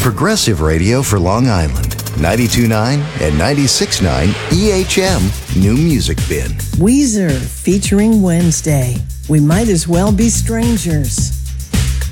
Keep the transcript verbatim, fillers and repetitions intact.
Progressive radio for Long Island. ninety-two point nine and ninety-six point nine E H M New Music Bin. Weezer featuring Wednesday. We might as well be strangers.